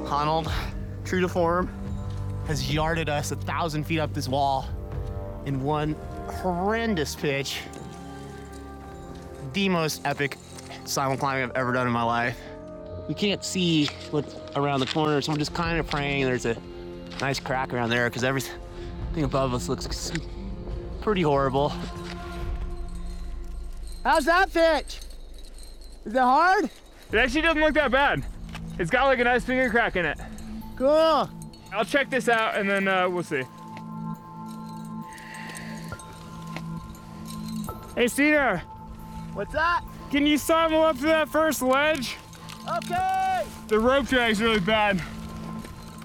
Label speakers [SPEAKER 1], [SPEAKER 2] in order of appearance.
[SPEAKER 1] Honnold, true to form, has yarded us 1,000 feet up this wall in one horrendous pitch. The most epic silent climbing I've ever done in my life. We can't see what's around the corner, so I'm just kind of praying there's a nice crack around there because everything above us looks pretty horrible. How's that pitch? Is it hard?
[SPEAKER 2] It actually doesn't look that bad. It's got like a nice finger crack in it.
[SPEAKER 1] Cool.
[SPEAKER 2] I'll check this out and then we'll see. Hey, Cedar.
[SPEAKER 1] What's that?
[SPEAKER 2] Can you stumble up to that first ledge?
[SPEAKER 1] Okay.
[SPEAKER 2] The rope drag's really bad.